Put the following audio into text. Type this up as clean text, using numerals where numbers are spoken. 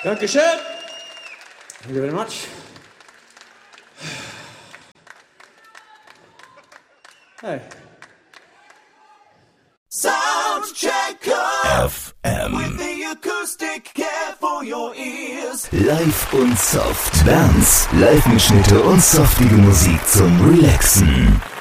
Dankeschön. Thank you very much. Hey. Soundchecker FM with the acoustic care for your ears. Live und soft. Dance, Live-Mitschnitte und softige Musik zum Relaxen.